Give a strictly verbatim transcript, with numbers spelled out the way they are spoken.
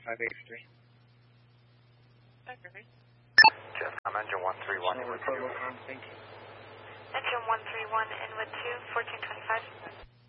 five eighty-three. Okay. Jeff, I'm engine one three one in with two. Engine one three one in with two, fourteen twenty-five.